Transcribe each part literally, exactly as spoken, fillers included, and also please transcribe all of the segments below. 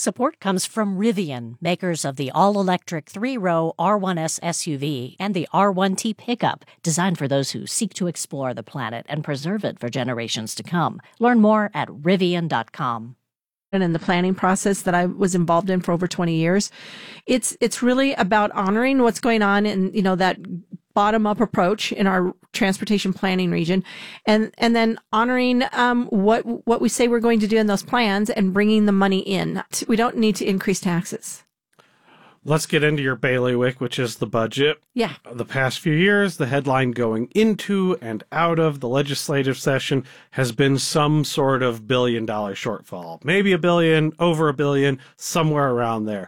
Support comes from Rivian, makers of the all-electric three-row R one S S U V and the R one T pickup, designed for those who seek to explore the planet and preserve it for generations to come. Learn more at rivian dot com. And in the planning process that I was involved in for over twenty years, it's it's really about honoring what's going on in, you know, that bottom-up approach in our transportation planning region, and and then honoring um, what what we say we're going to do in those plans and bringing the money in. We don't need to increase taxes. Let's get into your bailiwick, which is the budget. Yeah. The past few years, the headline going into and out of the legislative session has been some sort of billion-dollar shortfall. Maybe a billion, over a billion, somewhere around there.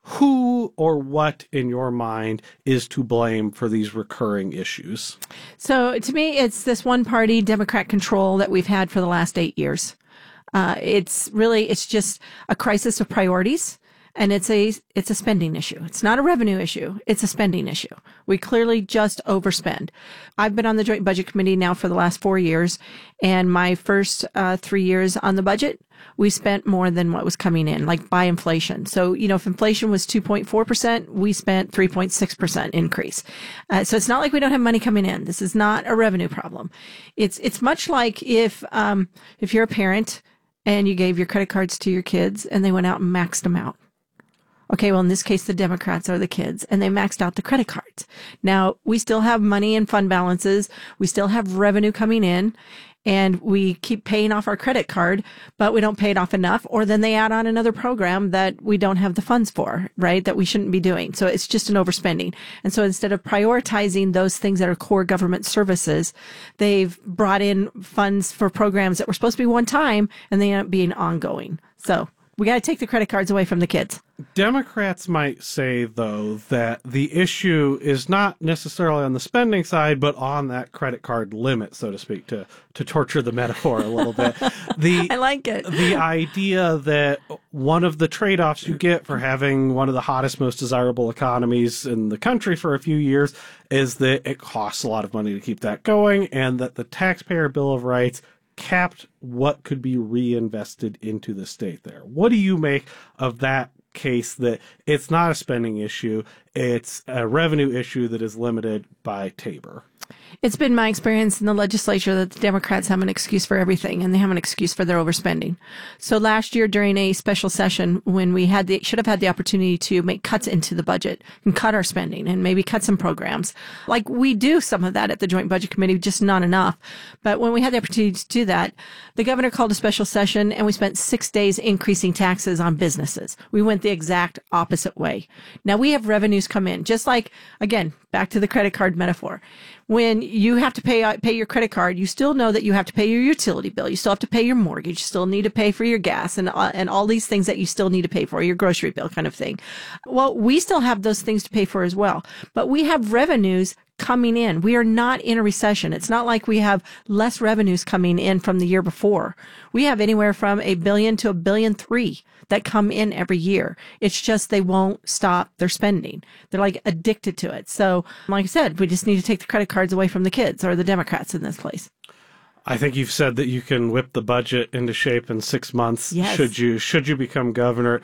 Who or what, in your mind, is to blame for these recurring issues? So to me, it's this one-party Democrat control that we've had for the last eight years. Uh, it's really, it's just a crisis of priorities. And it's a it's a spending issue. It's not a revenue issue. It's a spending issue. We clearly just overspend. I've been on the Joint Budget Committee now for the last four years, and my first uh, three years on the budget, we spent more than what was coming in, like by inflation. So, you know, if inflation was two point four percent, we spent three point six percent increase. Uh, so it's not like we don't have money coming in. This is not a revenue problem. It's it's much like if um, if you're a parent and you gave your credit cards to your kids and they went out and maxed them out. Okay, well, in this case, the Democrats are the kids, and they maxed out the credit cards. Now, we still have money in fund balances. We still have revenue coming in, and we keep paying off our credit card, but we don't pay it off enough, or then they add on another program that we don't have the funds for, right, that we shouldn't be doing. So it's just an overspending. And so instead of prioritizing those things that are core government services, they've brought in funds for programs that were supposed to be one time, and they end up being ongoing. So we got to take the credit cards away from the kids. Democrats might say, though, that the issue is not necessarily on the spending side, but on that credit card limit, so to speak, to, to torture the metaphor a little bit. The, I like it. The idea that one of the trade-offs you get for having one of the hottest, most desirable economies in the country for a few years is that it costs a lot of money to keep that going, and that the Taxpayer Bill of Rights capped what could be reinvested into the state there. What do you make of that case, that it's not a spending issue, it's a revenue issue that is limited by Tabor? It's been my experience in the legislature that the Democrats have an excuse for everything, and they have an excuse for their overspending. So last year during a special session, when we had the, should have had the opportunity to make cuts into the budget and cut our spending and maybe cut some programs, like we do some of that at the Joint Budget Committee, just not enough. But when we had the opportunity to do that, the governor called a special session and we spent six days increasing taxes on businesses. We went the exact opposite way. Now we have revenues come in, just like, again, back to the credit card metaphor. When you have to pay pay your credit card, you still know that you have to pay your utility bill. You still have to pay your mortgage. You still need to pay for your gas and uh, and all these things that you still need to pay for, your grocery bill kind of thing. Well, we still have those things to pay for as well. But we have revenues coming in. We are not in a recession. It's not like we have less revenues coming in from the year before. We have anywhere from a billion to a billion three that come in every year. It's just they won't stop their spending. They're like addicted to it. So like I said, we just need to take the credit cards away from the kids or the Democrats in this place. I think you've said that you can whip the budget into shape in six months. Yes. Should you, should you become governor.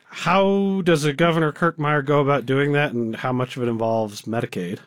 How does a Governor Kirkmeyer go about doing that, and how much of it involves Medicaid?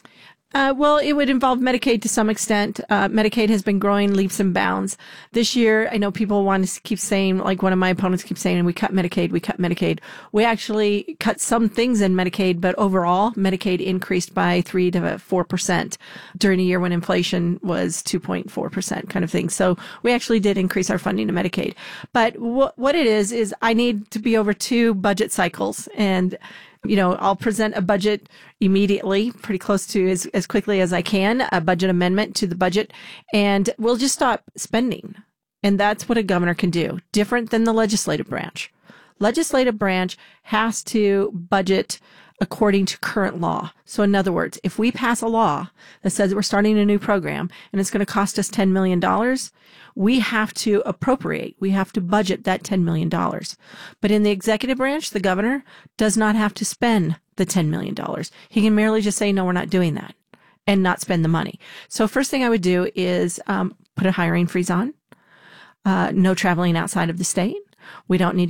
Uh, well, it would involve Medicaid to some extent. Uh, Medicaid has been growing leaps and bounds. This year, I know people want to keep saying, like one of my opponents keeps saying, we cut Medicaid, we cut Medicaid. We actually cut some things in Medicaid, but overall, Medicaid increased by three to four percent during a year when inflation was two point four percent kind of thing. So we actually did increase our funding to Medicaid. But wh- what it is, is I need to be over two budget cycles, and you know, I'll present a budget immediately, pretty close to as, as quickly as I can, a budget amendment to the budget, and we'll just stop spending. And that's what a governor can do, different than the legislative branch. Legislative branch has to budget according to current law. So in other words, if we pass a law that says we're starting a new program and it's going to cost us ten million dollars, we have to appropriate, we have to budget that ten million dollars. But in the executive branch, the governor does not have to spend the ten million dollars. He can merely just say, no, we're not doing that, and not spend the money. So first thing I would do is um, put a hiring freeze on, uh, no traveling outside of the state. We don't need to